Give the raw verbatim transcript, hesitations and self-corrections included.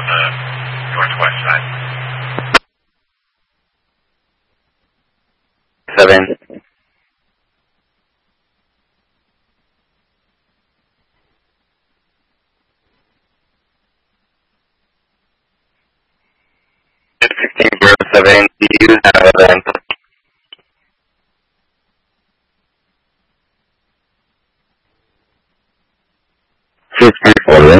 the northwest side. Seven. sixteen zero seven, do you have event? six three four,